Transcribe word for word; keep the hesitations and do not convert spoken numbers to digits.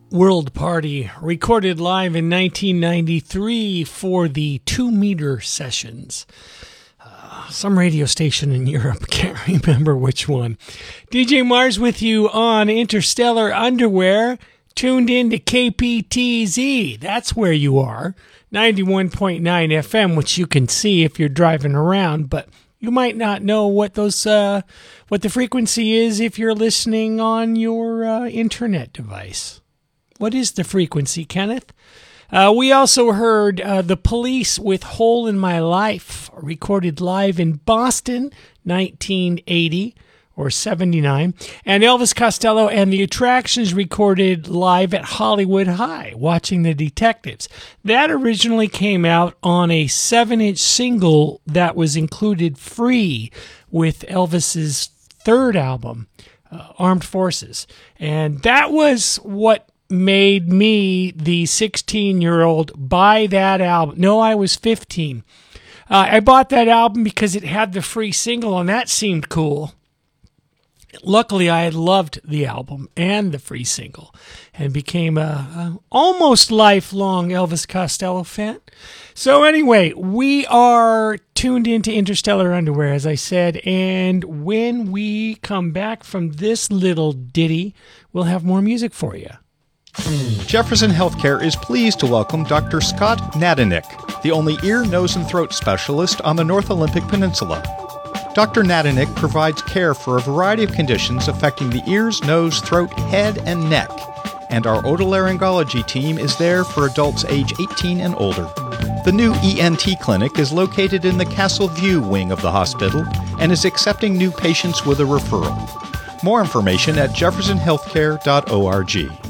World Party, recorded live in nineteen ninety-three for the Two Meter Sessions. Uh, some radio station in Europe, can't remember which one. D J Mars with you on Interstellar Underwear, tuned in to K P T Z. That's where you are. ninety-one point nine F M, which you can see if you're driving around, but you might not know what those uh, what the frequency is if you're listening on your uh, internet device. What is the frequency, Kenneth? Uh, we also heard uh, The Police with Hole in My Life, recorded live in Boston, nineteen eighty or seventy-nine. And Elvis Costello and the Attractions recorded live at Hollywood High, Watching the Detectives. That originally came out on a seven-inch single that was included free with Elvis's third album, uh, Armed Forces. And that was what made me, the sixteen-year-old, buy that album. No, I was fifteen. Uh, I bought that album because it had the free single, and that seemed cool. Luckily, I had loved the album and the free single and became a, a almost lifelong Elvis Costello fan. So anyway, we are tuned into Interstellar Underwear, as I said, and when we come back from this little ditty, we'll have more music for you. Jefferson Healthcare is pleased to welcome Doctor Scott Nadenick, the only ear, nose, and throat specialist on the North Olympic Peninsula. Doctor Nadenick provides care for a variety of conditions affecting the ears, nose, throat, head, and neck, and our otolaryngology team is there for adults age eighteen and older. The new E N T clinic is located in the Castle View wing of the hospital and is accepting new patients with a referral. More information at jefferson healthcare dot org.